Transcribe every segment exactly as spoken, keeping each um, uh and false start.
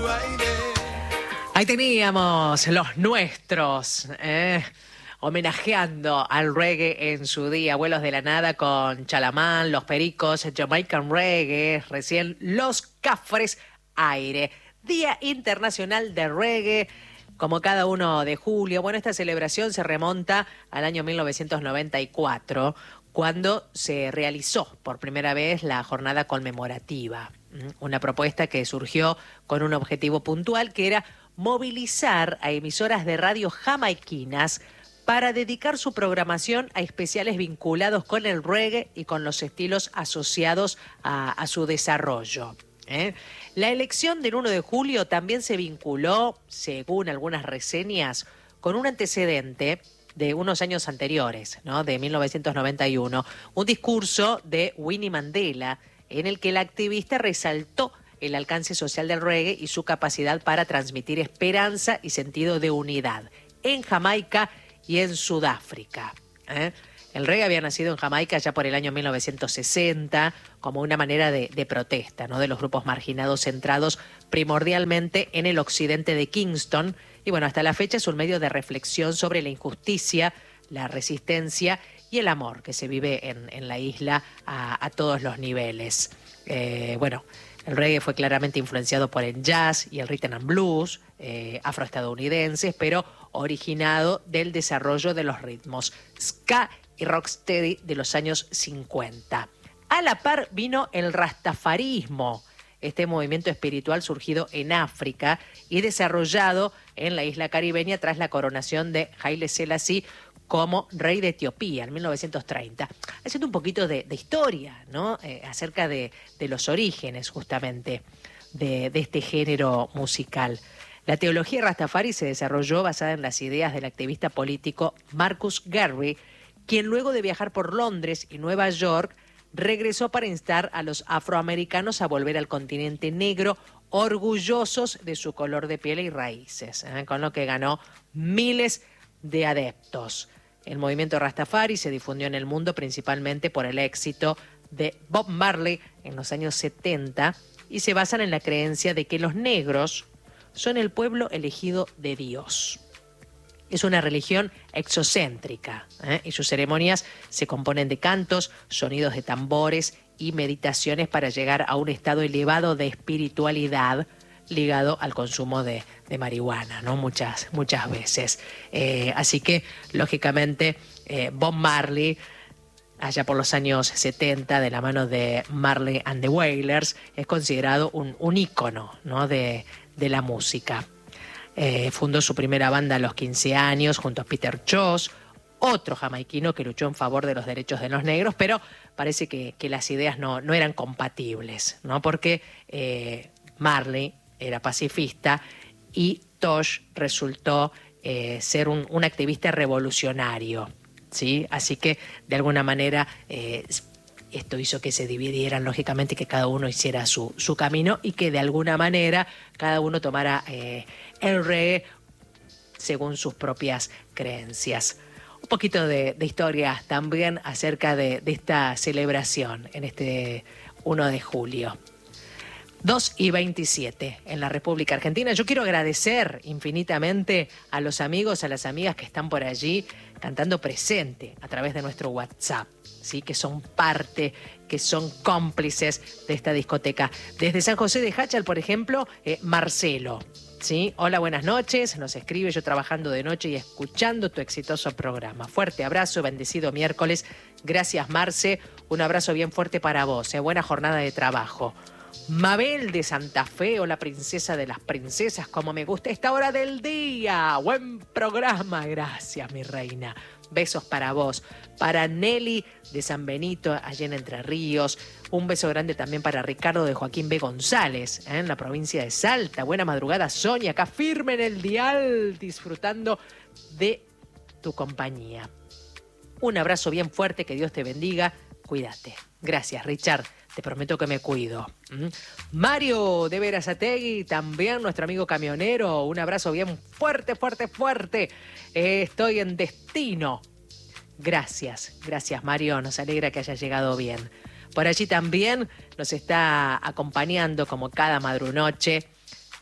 Ahí teníamos los nuestros, eh, homenajeando al reggae en su día. Abuelos de la Nada con Chalamán, Los Pericos, Jamaican Reggae, recién Los Cafres Aire. Día Internacional de Reggae, como cada uno de julio. Bueno, esta celebración se remonta al año mil novecientos noventa y cuatro, cuando se realizó por primera vez la jornada conmemorativa. Una propuesta que surgió con un objetivo puntual, que era movilizar a emisoras de radio jamaiquinas para dedicar su programación a especiales vinculados con el reggae y con los estilos asociados a, a su desarrollo. ¿eh? La elección del uno de julio también se vinculó, según algunas reseñas, con un antecedente de unos años anteriores, ¿no? De mil novecientos noventa y uno, un discurso de Winnie Mandela en el que el activista resaltó el alcance social del reggae y su capacidad para transmitir esperanza y sentido de unidad en Jamaica y en Sudáfrica. ¿eh? El reggae había nacido en Jamaica ya por el año mil novecientos sesenta como una manera de, de protesta, ¿no? de los grupos marginados centrados primordialmente en el occidente de Kingston. Y bueno, hasta la fecha es un medio de reflexión sobre la injusticia, la resistencia y el amor que se vive en, en la isla a, a todos los niveles. Eh, bueno, el reggae fue claramente influenciado por el jazz y el rhythm and blues eh, afroestadounidenses, pero originado del desarrollo de los ritmos ska y rocksteady de los años cincuenta. A la par vino el rastafarismo, este movimiento espiritual surgido en África y desarrollado en la isla caribeña tras la coronación de Haile Selassie como rey de Etiopía en mil novecientos treinta. Haciendo un poquito de, de historia, ¿no? Eh, acerca de, de los orígenes justamente de, de este género musical. La teología Rastafari se desarrolló basada en las ideas del activista político Marcus Garvey, quien luego de viajar por Londres y Nueva York regresó para instar a los afroamericanos a volver al continente negro, orgullosos de su color de piel y raíces, ¿eh? con lo que ganó miles de adeptos. El movimiento Rastafari se difundió en el mundo principalmente por el éxito de Bob Marley en los años setenta y se basan en la creencia de que los negros son el pueblo elegido de Dios. Es una religión exocéntrica ¿eh? y sus ceremonias se componen de cantos, sonidos de tambores y meditaciones para llegar a un estado elevado de espiritualidad ligado al consumo de, de marihuana, ¿no? Muchas, muchas veces. Eh, así que, lógicamente, eh, Bob Marley, allá por los años setenta, de la mano de Marley and the Wailers, es considerado un, un ícono, ¿no? de, de la música. Eh, fundó su primera banda a los quince años junto a Peter Choss, otro jamaiquino que luchó en favor de los derechos de los negros, pero parece que, que las ideas no, no eran compatibles, ¿no? Porque eh, Marley era pacifista y Tosh resultó eh, ser un, un activista revolucionario, ¿sí? Así que, de alguna manera, eh, esto hizo que se dividieran, lógicamente, que cada uno hiciera su, su camino y que, de alguna manera, cada uno tomara eh, el reggae según sus propias creencias. Un poquito de, de historia también acerca de, de esta celebración en este uno de julio. dos y veintisiete en la República Argentina. Yo quiero agradecer infinitamente a los amigos, a las amigas que están por allí cantando presente a través de nuestro WhatsApp, ¿sí? Que son parte, que son cómplices de esta discoteca. Desde San José de Hachal, por ejemplo, eh, Marcelo. ¿Sí? Hola, buenas noches. Nos escribe: yo trabajando de noche y escuchando tu exitoso programa. Fuerte abrazo, bendecido miércoles. Gracias, Marce. Un abrazo bien fuerte para vos. ¿eh? Buena jornada de trabajo. Mabel de Santa Fe, o la princesa de las princesas, como me gusta esta hora del día. Buen programa, gracias, mi reina. Besos para vos. Para Nelly de San Benito, allá en Entre Ríos. Un beso grande también para Ricardo de Joaquín B. González, ¿eh? en la provincia de Salta. Buena madrugada, Sonia, acá firme en el dial, disfrutando de tu compañía. Un abrazo bien fuerte, que Dios te bendiga. Cuídate. Gracias, Richard. Te prometo que me cuido. ¿Mm? Mario de Berazategui, también nuestro amigo camionero. Un abrazo bien fuerte, fuerte, fuerte. Eh, estoy en destino. Gracias, gracias, Mario. Nos alegra que hayas llegado bien. Por allí también nos está acompañando, como cada madrunoche,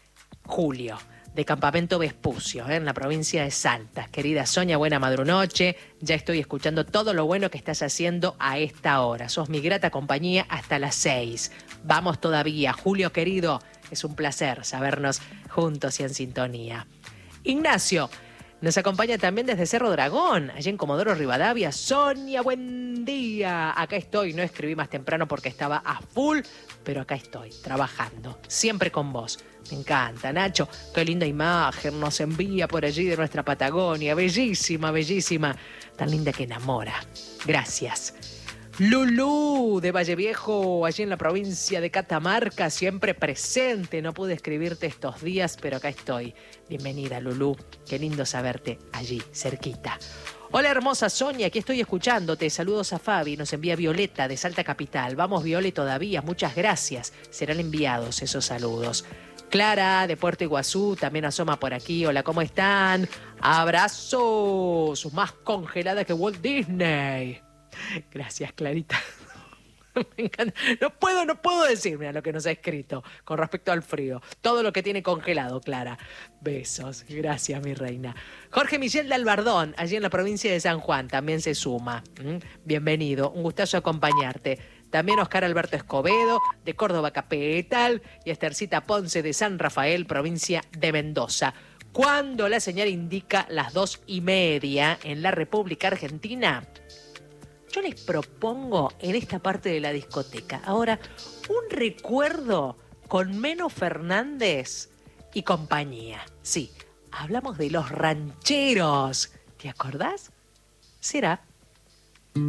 Julio, de Campamento Vespucio, ¿eh? En la provincia de Salta. Querida Sonia, buena madrunoche. Ya estoy escuchando todo lo bueno que estás haciendo a esta hora. Sos mi grata compañía hasta las seis. Vamos todavía. Julio, querido, es un placer sabernos juntos y en sintonía. Ignacio nos acompaña también desde Cerro Dragón, allí en Comodoro Rivadavia. Sonia, buen día. Acá estoy, no escribí más temprano porque estaba a full, pero acá estoy, trabajando, siempre con vos. Me encanta, Nacho, qué linda imagen nos envía por allí de nuestra Patagonia. Bellísima, bellísima, tan linda que enamora. Gracias. Lulú de Valle Viejo, allí en la provincia de Catamarca, siempre presente. No pude escribirte estos días, pero acá estoy. Bienvenida, Lulú. Qué lindo saberte allí, cerquita. Hola, hermosa Sonia, aquí estoy escuchándote. Saludos a Fabi, nos envía Violeta de Salta Capital. Vamos, Viole, todavía. Muchas gracias. Serán enviados esos saludos. Clara, de Puerto Iguazú, también asoma por aquí. Hola, ¿cómo están? Abrazos, más congelada que Walt Disney. Gracias, Clarita. Me encanta. No puedo, no puedo decirme a lo que nos ha escrito con respecto al frío. Todo lo que tiene congelado, Clara. Besos. Gracias, mi reina. Jorge Michel de Albardón, allí en la provincia de San Juan, también se suma. ¿Mm? Bienvenido. Un gustazo acompañarte. También Oscar Alberto Escobedo, de Córdoba Capital, y Estercita Ponce, de San Rafael, provincia de Mendoza. Cuando la señal indica las dos y media en la República Argentina, yo les propongo en esta parte de la discoteca ahora un recuerdo con Meno Fernández y compañía. Sí, hablamos de los rancheros. ¿Te acordás? Será.